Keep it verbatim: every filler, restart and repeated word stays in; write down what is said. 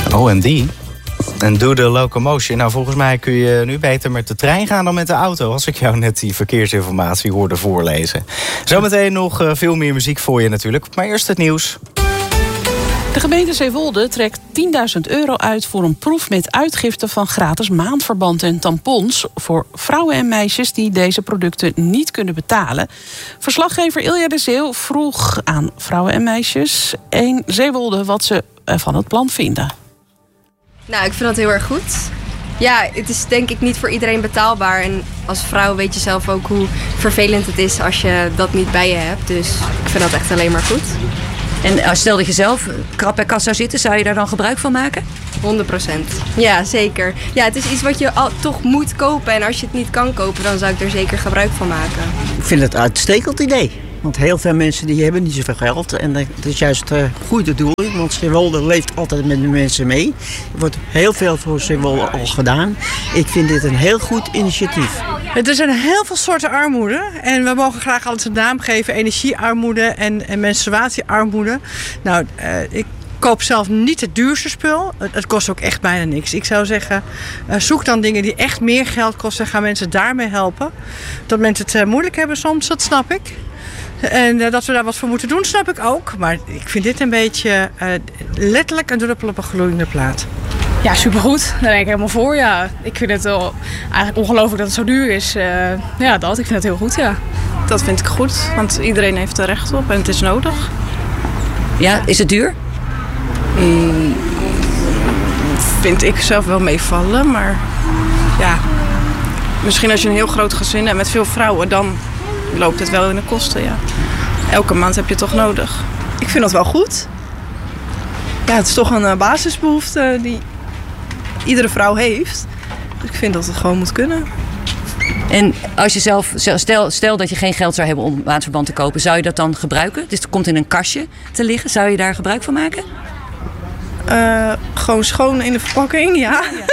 Oh, en die? En do the locomotion. Nou, volgens mij kun je nu beter met de trein gaan dan met de auto, als ik jou net die verkeersinformatie hoorde voorlezen. Zometeen nog uh, veel meer muziek voor je natuurlijk. Maar eerst het nieuws. De gemeente Zeewolde trekt tienduizend euro uit voor een proef met uitgifte van gratis maandverband en tampons voor vrouwen en meisjes die deze producten niet kunnen betalen. Verslaggever Ilja de Zeeuw vroeg aan vrouwen en meisjes in Zeewolde wat ze van het plan vinden. Nou, ik vind dat heel erg goed. Ja, het is denk ik niet voor iedereen betaalbaar. En als vrouw weet je zelf ook hoe vervelend het is als je dat niet bij je hebt. Dus ik vind dat echt alleen maar goed. En stel dat je zelf krap bij kas zou zitten, zou je daar dan gebruik van maken? honderd procent. Ja, zeker. Ja, het is iets wat je al, toch moet kopen. En als je het niet kan kopen, dan zou ik er zeker gebruik van maken. Ik vind het een uitstekend idee. Want heel veel mensen die hebben niet zoveel geld. En dat is juist een goede doel. Want Zeewolde leeft altijd met de mensen mee. Er wordt heel veel voor Zeewolde al gedaan. Ik vind dit een heel goed initiatief. Er zijn heel veel soorten armoede. En we mogen graag altijd een naam geven. Energiearmoede en, en menstruatiearmoede. Nou, uh, ik koop zelf niet het duurste spul. Het kost ook echt bijna niks. Ik zou zeggen, uh, zoek dan dingen die echt meer geld kosten. En ga mensen daarmee helpen. Dat mensen het uh, moeilijk hebben soms, dat snap ik. En uh, dat we daar wat voor moeten doen, snap ik ook. Maar ik vind dit een beetje uh, letterlijk een druppel op een gloeiende plaat. Ja, supergoed. Daar ben ik helemaal voor, ja. Ik vind het wel eigenlijk ongelooflijk dat het zo duur is. Uh, ja, dat. Ik vind het heel goed, ja. Dat vind ik goed, want iedereen heeft er recht op en het is nodig. Ja, is het duur? Mm, vind ik zelf wel meevallen, maar ja. Misschien als je een heel groot gezin hebt met veel vrouwen, dan loopt het wel in de kosten, ja. Elke maand heb je het toch nodig. Ik vind dat wel goed. Ja, het is toch een uh, basisbehoefte die iedere vrouw heeft. Dus ik vind dat het gewoon moet kunnen. En als je zelf, stel, stel dat je geen geld zou hebben om een maandverband te kopen, zou je dat dan gebruiken? Dus het komt in een kastje te liggen. Zou je daar gebruik van maken? Uh, gewoon schoon in de verpakking, ja.